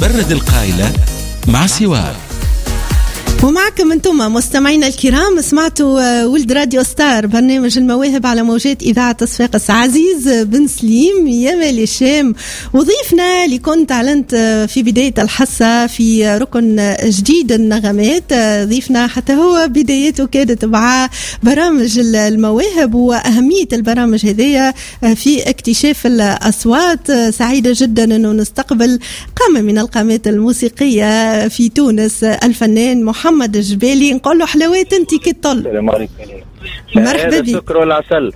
تغرد القائلة مع سوار. ومعكم انتم مستمعينا الكرام، سمعتوا ولد راديو ستار برنامج المواهب على موجات إذاعة صفاقس. عزيز بن سليم يا مالي الشام، وضيفنا اللي كنت أعلنت في بداية الحصة في ركن جديد النغمات، ضيفنا حتى هو بدايته كانت مع برامج المواهب وأهمية البرامج هذه في اكتشاف الأصوات. سعيدة جدا أنه نستقبل قامة من القامات الموسيقية في تونس، الفنان محمد الجبالي. نقول له حلوات انت كي طل. السلام عليكم. مرحبا بك. السكر والعسل.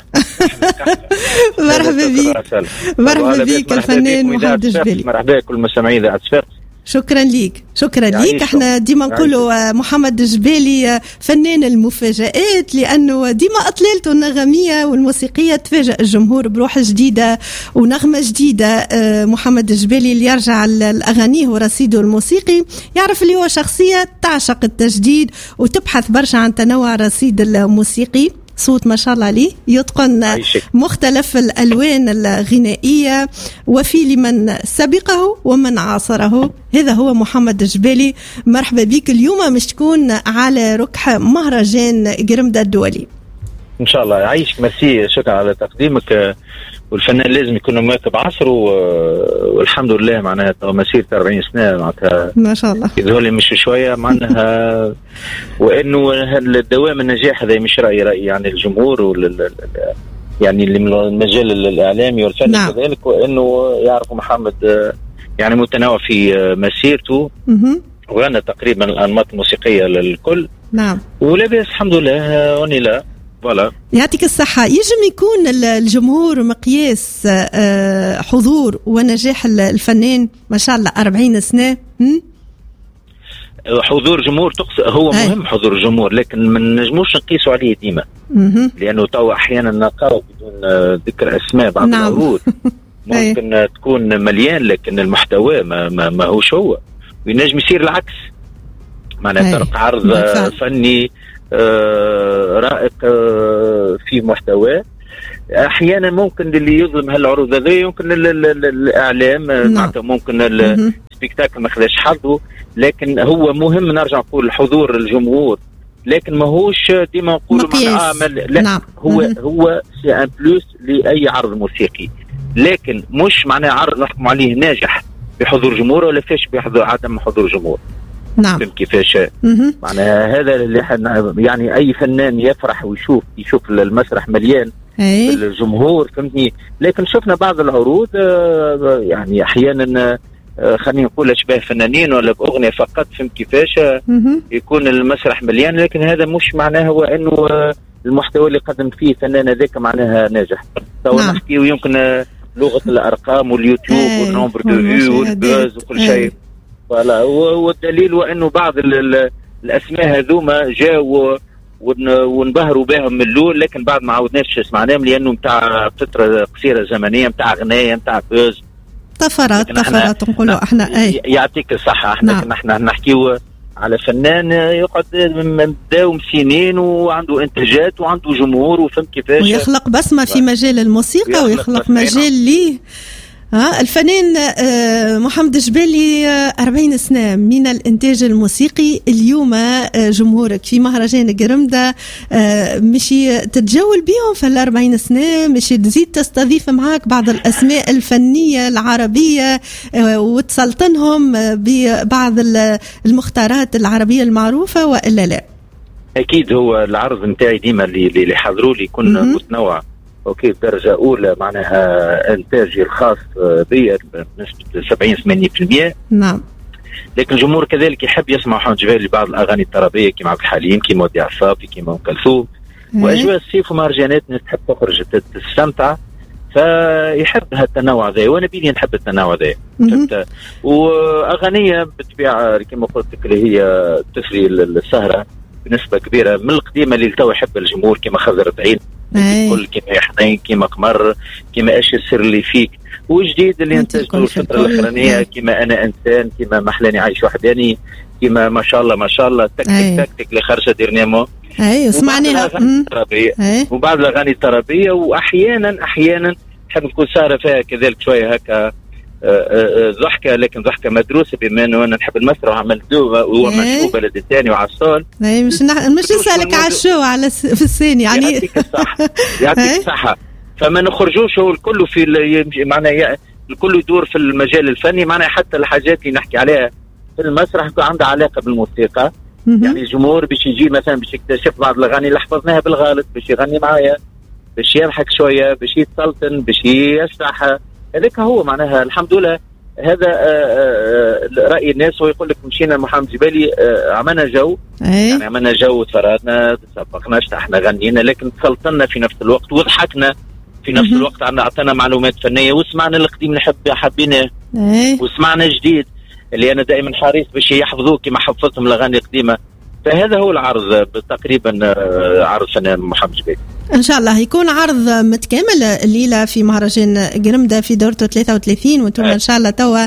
مرحبا بك. مرحبا بك الفنان محمد الجبالي. مرحبا بك المستمعين إذاعة صفاقس. شكرا ليك. شكرا ليك. احنا ديما نقولوا محمد الجبالي فنان المفاجآت، لأنه ديما أطلالته النغمية والموسيقية تفاجأ الجمهور بروح جديدة ونغمة جديدة. محمد الجبالي اللي يرجع لأغانيه ورصيده الموسيقي يعرف اللي هو شخصية تعشق التجديد وتبحث برشا عن تنوع رصيد الموسيقي. صوت ما شاء الله عليه يتقن مختلف الألوان الغنائية، وفي لمن سبقه ومن عاصره. هذا هو محمد الجبالي. مرحبا بك. اليوم مش تكون على ركح مهرجان قرمدة الدولي إن شاء الله. يعيشك. ميرسي، شكرا على تقديمك. والفنان لازم يكون مواكب عصره، والحمد لله معناها مسيرة 40 سنة معناتها ما شاء الله يظهر مش شوية معناها. وإنه الدوام النجاح هذا مش رأي يعني الجمهور يعني اللي من المجال الإعلامي والفني نعم. كذلك، وإنه يعرفوا محمد يعني متنوع في مسيرته وغنى تقريبا الأنماط الموسيقية للكل. نعم. ولا بأس الحمد لله. وني لا ولا يعطيك الصحة. يجب يكون الجمهور مقياس حضور ونجاح الفنان ما شاء الله 40 سنة. حضور جمهور هو مهم حضور الجمهور، لكن ما نجموش نقيسوا عليه ديما، لأنه تو أحيانا نلقاو بدون ذكر أسماء بعض نعم. العروض ممكن تكون مليان لكن المحتوى ما هوش هو. وينجم يصير العكس، معناها طرق عرض فني رائق في محتوى. احيانا ممكن اللي يظلم هالعروض هذه يمكن الاعلام معناتها ممكن السبيكتاكل ما خداش حظه، لكن هو مهم نرجع نقول حضور الجمهور، لكن ماهوش ديما نقولوا لا نعم. هو سي ان بلوس لاي عرض موسيقي، لكن مش معناه عرض نحكم عليه ناجح بحضور جمهور ولا فاش بحضور عدم حضور جمهور. نعم. كيفاش معناها هذا اللي يعني اي فنان يفرح يشوف المسرح مليان الجمهور، فهمتني. لكن شفنا بعض العروض يعني احيانا خلينا نقول اشباه فنانين ولا باغنيه فقط، فهمت كيفاش يكون المسرح مليان، لكن هذا مش معناه هو انه المحتوى اللي قدم فيه فنان هذاك معناها ناجح. تو نحكي ويمكن لغه الارقام واليوتيوب والنومبر دو فيو والبوز وكل شيء. فلا والدليل وانه بعض الاسماء هذوما جاوا ونبهروا بهم من الاول، لكن بعد ما عودناش سمعناهم لانه نتاع فتره قصيره زمنيه نتاع اغنيه نتاع بوز طفرات نقولوا احنا. يعطيك الصحه. احنا نحكيو على فنان يقعد مداوم سنين وعنده انتاجات وعنده جمهور وفهمت كيفاش ويخلق بسمه في مجال الموسيقى ويخلق مجال ليه. الفنان محمد الجبالي 40 سنة من الإنتاج الموسيقي. اليوم جمهورك في مهرجان قرمدة مشي تتجول بيهم في 40 سنة، مشي تزيد تستضيف معاك بعض الأسماء الفنية العربية وتسلطنهم ببعض المختارات العربية المعروفة وإلا لا؟ أكيد. هو العرض نتاعي ديما اللي حضروا لي يكون متنوع اوكي درجة اولى، معناها انتاجي الخاص بي بنسبة 70-80%. نعم. لكن الجمهور كذلك يحب يسمع محمد الجبالي بعض الاغاني الطربية كيما عبد الحليم كيما وديع الصافي كيما ام كلثوم. واجواء الصيف ومهرجانات الناس تحب تخرج تستمتع، فيحب هالتنوع ذا، وانا بيني نحب التنوع ذا. واغنية بالطبيعة كيما قلت لك اللي هي تثري السهرة بنسبة كبيرة من القديمة اللي تو يحب الجمهور كيما خضر بعين كل كيما يحنين كيما قمر كيما ايش السر اللي فيك، وجديد اللي انتجته الفترة الأخرانية كيما أنا إنسان كيما محلاني عايش وحداني كيما ما شاء الله تكتيك اللي خرجت ديرنيمون. اسمعناها وبعض الأغاني الطربية. وأحيانا نحب نكون سهرة فيها كذلك شوية هكا ضحكه، لكن ضحكه مدروسه، بما انه انا نحب المسرح وعملته ومشهور بلد الثاني وعسول. مش نسالك على الشو على في الثاني يعني. يعطيك الصحه يعطيك الصحه. فما نخرجوش هو الكل في معناها الكل يدور في المجال الفني، معناها حتى الحاجات اللي نحكي عليها في المسرح يكون عندها علاقه بالموسيقى. يعني الجمهور باش يجي مثلا باش يكتشف بعض الاغاني اللي حفظناها بالغلط، باش يغني معايا، باش يضحك شويه، باش يتسلطن، باش يسرح. هذاك هو معناها الحمد لله. هذا راي الناس. ويقول لك مشينا محمد جبالي عملنا جو، يعني عملنا جو وتفرجنا سبقنا اشتحنا غنينا، لكن تسلطنا في نفس الوقت وضحكنا في نفس الوقت. اعطانا معلومات فنيه وسمعنا القديم اللي حبيناه وسمعنا جديد اللي انا دائما حريص باش يحفظوه كما حفظتهم الاغاني القديمه. فهذا هو العرض تقريبا، عرض فنان محمد جبالي. ان شاء الله يكون عرض متكامل الليله في مهرجان قرمده في دورته 33، وانتم ان شاء الله توا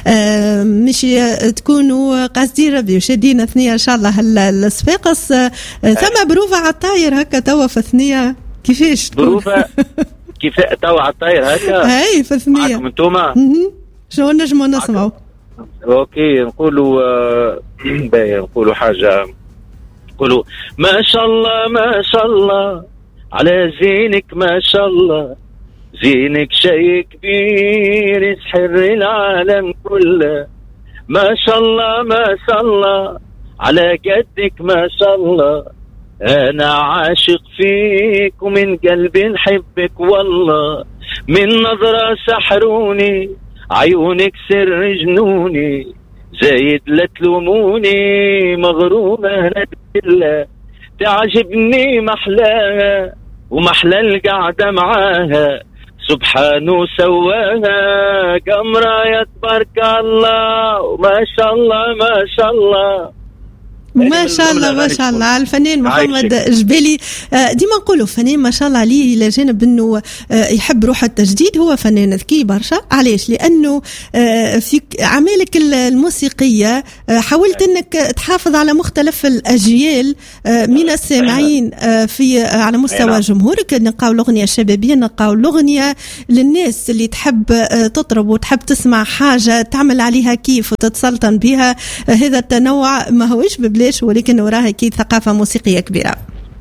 مش تكونوا قاصدين ربي وشادين ثنيه ان شاء الله الصفاقس. ثم بروفه على الطاير هكا توا في ثنيه، كيفاش بروفه كيف توا على الطاير هكا؟ اي في ثنيه معكم انتوما شو نجموا نسمعوا؟ اوكي نقولوا نقولوا حاجه، نقولوا ما شاء الله ما شاء الله على زينك، ما شاء الله زينك شيء كبير يسحر العالم كله. ما شاء الله ما شاء الله على قدك، ما شاء الله انا عاشق فيك ومن قلبي نحبك والله. من نظرة سحروني عيونك سر جنوني، زايد لا تلوموني مغرومة انا بالله. تعجبني محلاها ومحلى القعدة معاها، سبحانه سواها قمرة يا تبارك الله. وما شاء الله ما شاء الله ما شاء الله ما شاء الله على الفنان محمد جبالي. ديما نقولوا فنان ما شاء الله عليه، الى جانب انه يحب روح التجديد، هو فنان ذكي برشا. علاش؟ لانه في اعمالك الموسيقيه حاولت انك تحافظ على مختلف الاجيال من السامعين في على مستوى جمهورك. نلقاو الاغنيه الشبابيه، نلقاو الاغنيه للناس اللي تحب تطرب وتحب تسمع حاجه تعمل عليها كيف وتتسلطن بها. هذا التنوع ما هوش ليش، ولكن وراها اكيد ثقافه موسيقيه كبيره.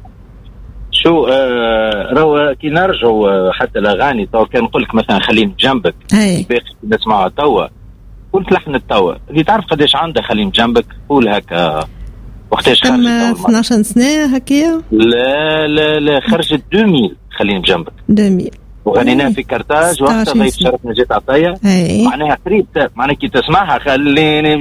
شو راهو كي نرجعوا حتى الاغاني تو كان نقول لك مثلا خليني بجنبك باقي نسمعها توا، قلت لحن التوا اللي تعرف قداش عندها خليني بجنبك، قول هكا وقتاش خرجت؟ 12 سنه هكايا. لا لا لا خرجت 2000 خليني بجنبك 2000 وغنيناها في كرتاج وقتها ضيف شرفنا جات عطيه. معناها قريب، معناها كي تسمعها خليني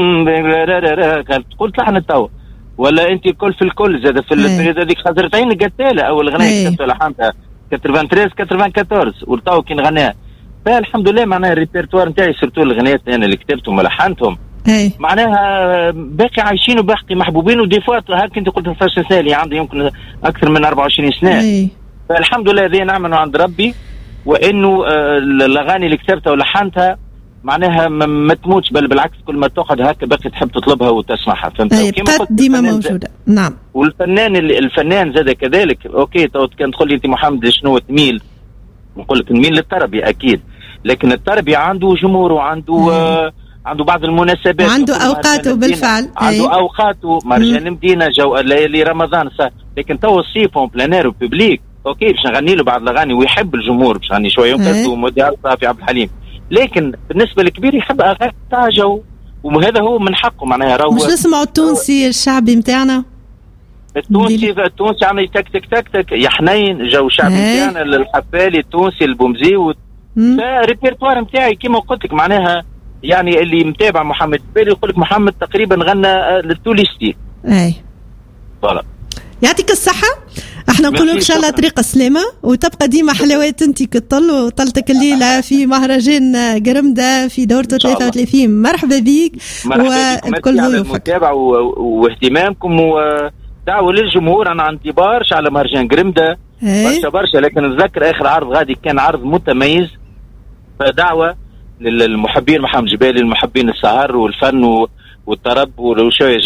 بجنبك قلت لحن التوا. ولا انت الكل في الكل زاد في البريد هذيك خزرتين قتاله اول غنايه كتبتها لحنتها 93 94 والتوا كي نغنيها. فالحمد لله معناها الريبرتوار نتاعي سيرتو الغنايات انا اللي كتبتهم ولحنتهم معناها باقي عايشين وباقي محبوبين. ودي فوات هاك انت قلت 15 سنه اللي عندي يمكن اكثر من 24 سنه. فالحمد لله هذه نعمه من عند ربي، وانه الاغاني اللي كتبتها ولحنتها معناها ما تموتش، بل بالعكس كل ما تقعد هكا باقي تحب تطلبها وتسمعها. فهمت؟ كيما ديما موجوده. نعم. والفنان الفنان زاد كذلك. اوكي كان تقول لي انت محمد شنو تميل، نقول لك نميل للتربيه اكيد، لكن التربيه عنده جمهور وعنده عنده بعض المناسبات، عنده اوقاته بالفعل، عنده اوقاته. مهرجان مدينه، جو ليالي رمضان، لكن تو الصيف اون بلانير وبيبليك اوكي باش نغني له بعض الاغاني ويحب الجمهور باش نغني شويه وكذا موديال صافي عبد الحليم. لكن بالنسبه للكبير يحب اغاني تاع جو، وهذا هو من حقه معناها. راهو مش نسمعوا التونسي الشعبي نتاعنا، التونسي عم تك تك تك تك يا حنين، جو شعبي نتاعنا الحفالي التونسي البومزي فالريبرتوار نتاعي كما قلت لك معناها. يعني اللي متابع محمد جبالي يقول لك محمد تقريبا غنى للتوليستي. فوالا يعطيك الصحة. احنا نقول لك ان شاء الله طريق السلامة، وتبقى ديما حلوات انت كطل وطلتك الليلة في مهرجان قرمدة في دورته 33. مرحبا بيك وبكل ضيوفك. المتابعة واهتمامكم ودعوة للجمهور. انا عندي برشا على مهرجان قرمدة برشا، لكن نتذكر اخر عرض غادي كان عرض متميز. فدعوة للمحبين محمد جبالي، المحبين السهر والفن والطرب وشوية جو،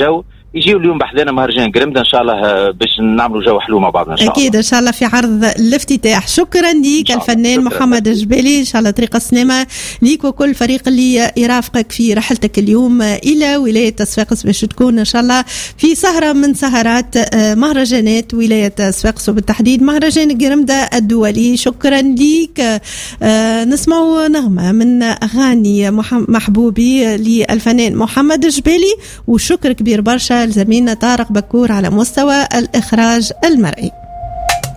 يجيوا اليوم بحذانا مهرجان قرمدة ان شاء الله باش نعملوا جو حلو مع بعضنا ان شاء الله. اكيد ان شاء الله في عرض الافتتاح. شكرا ليك الفنان محمد الجبالي، ان شاء الله طريق السلامه ليك وكل فريق اللي يرافقك في رحلتك اليوم الى ولايه صفاقس، باش تكون ان شاء الله في سهره من سهرات مهرجانات ولايه صفاقس وبالتحديد مهرجان قرمدة الدولي. شكرا ليك. نسمعوا نغمه من اغاني محبوبي للفنان محمد الجبالي، وشكر كبير برشا لزميلنا طارق بكور على مستوى الإخراج المرئي.